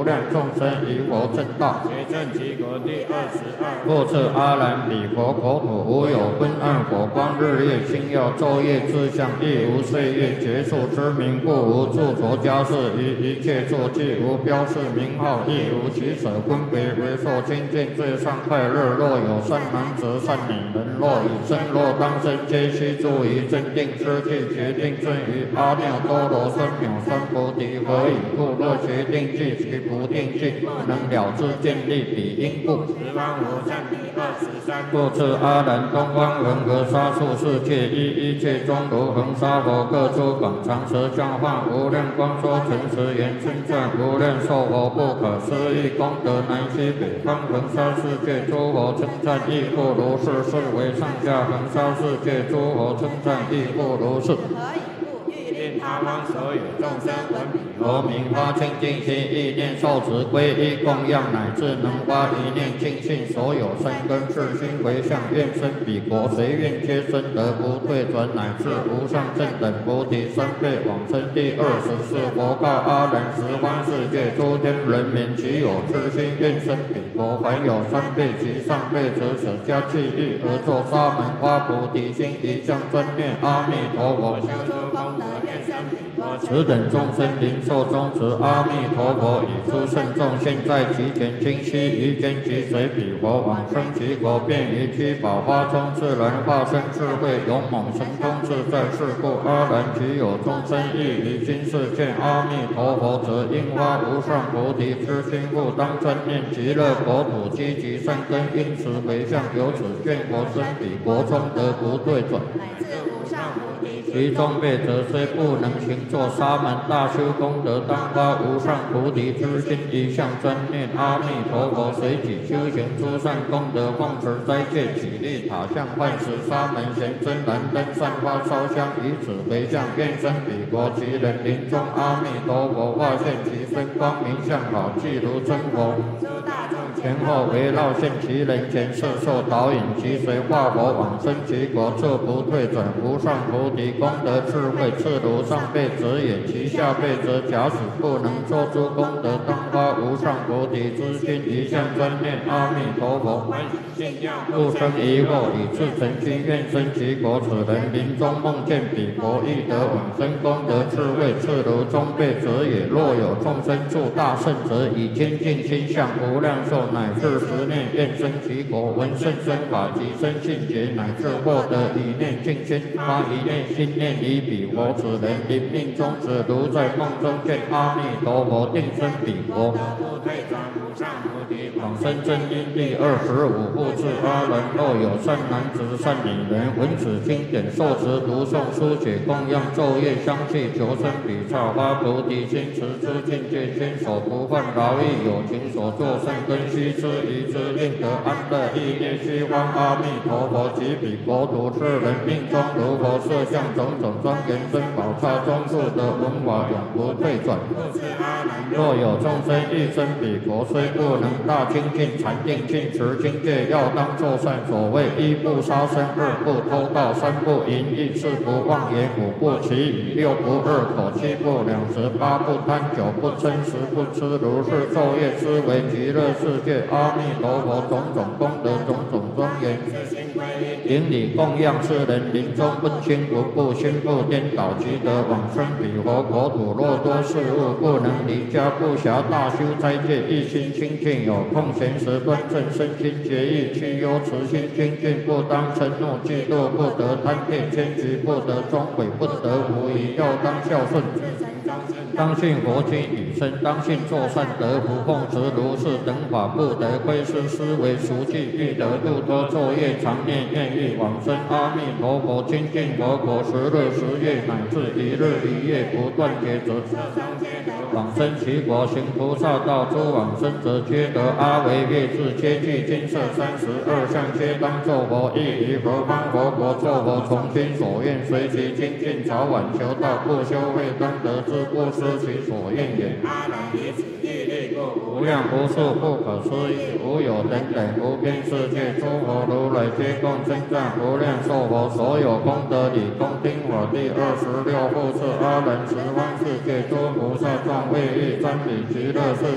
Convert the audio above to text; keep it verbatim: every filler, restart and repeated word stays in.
量众生以佛正道。 结正其国第二十二。 复次阿难彼佛国土无有昏暗火光日夜星耀昼夜之相，亦无岁月结束之名，故无著着家事于一切处，既无标示名号，亦无其舍分别为受亲近最上快乐。若有善男子善女人，若以身若当身，皆须注于正定之际，决定正于阿耨多罗三藐三菩提。何以故？若决定计其不定计，不能了知见力彼因故。 十方无上第二十三。 复次阿难，东方恒河沙数世界，一一切中如恒沙佛，各诸广长舌相化，无量光说诚实言称赞，无量寿佛不可思议功德，南西北方恒沙世界诸佛称赞亦复如是，是为上下恒沙世界诸佛称赞亦复如是。 令他方所有众生闻彼佛名发清净心，意念受持皈依供养，乃至能发一念净信，所有三根世心回向，愿生彼国，随愿皆生得不退转，乃至无上正等菩提三倍往生。第二十四佛告阿难：十方世界诸天人民，其有痴心愿生彼国，凡有三辈及上辈者，舍家弃义而作沙门花菩提心，一向专念阿弥陀佛， 修诸功德，愿生彼国。 此等众生灵受中持阿弥陀佛，以诸圣众现在其前，今悉于间即随彼佛往生其国，便于七宝花中自然化身智慧勇猛神通自在。是故阿难，其有众生亦于今世见阿弥陀佛者，应发无上菩提之心，复当专念极乐国土，积极善根，因此回向，由此愿佛生彼国中得不退转。其中辈者虽不能行作沙门大修功德，当发无上菩提之心，一向专念阿弥陀佛，随己修行诸善功德，奉持斋戒，起立塔像，幻使沙门贤真燃灯，散发烧香，以此回向，愿生彼国。其人临终，阿弥陀佛化现其身，光明相好，即如真佛。前后围绕现其人前，摄受导引，其随化佛往生其国，这不退转。无上菩提功德智慧，次如上辈者也。其下辈者，假使不能做诸功德，当发无上菩提之心，一向专念阿弥陀佛，不生疑惑，以至诚心愿生其国。此人临终梦见彼国，亦得往生功德智慧，次如中辈者也。若有众生住大圣者，以清净心向无量寿，乃至十念愿生其国，闻甚深法及生信解，乃至获得一念净心，发一念心念以彼佛。此人临命终者，如在梦中见阿弥陀佛，定生彼国，往生正因。第二十五。复次阿难，若有善男子善女人，闻此经典，受持读诵书写供养昼夜相继，求生彼刹发菩提心，持之境界，坚守不犯劳役，有情所作善根，须知于之，令得安乐。意念虚妄阿弥陀佛，及彼国土是人命中如佛设相，种种庄严珍宝刹中住得文法，永不退转。若有众生欲生彼国，虽不能大精进禅定尽持经戒，要当作善。所谓一不杀生，二不偷盗，三不淫逸，四不妄言，五不绮语，六不二口，七不两舌，八不贪酒，不嗔，十不痴。如是昼夜思维极乐世界阿弥陀佛种种功德，种种庄严，顶礼供养。世人临终问心无故，心不颠倒，即得往生彼佛国土。若多事物不能离家，不暇大修斋戒，一心清净，有空闲时端正身心节义，去忧慈心清净，不当嗔怒嫉妒，不得贪恋迁居，不得终悔，不得无疑，要当孝顺，当信佛经语声，当信作善得福，奉持如是等法，不得窥视，思维熟记，欲得度脱昼夜常念，愿欲往生阿弥陀佛清净佛国，十日十夜乃至一日一夜不断劫者，往生其国。行菩萨道诸往生者，皆得阿惟越致，皆具金色三十二相，皆当作佛。亦于何方佛国作佛，从心所愿，随其精进，早晚求道，不修慧当得之，不失其所愿也。无量无数不可思议，无有等等无边世界诸佛如来，皆共称赞无量寿佛所有功德理恭听法。第二十六。复次阿难，十方世界诸菩萨众为欲瞻礼极乐世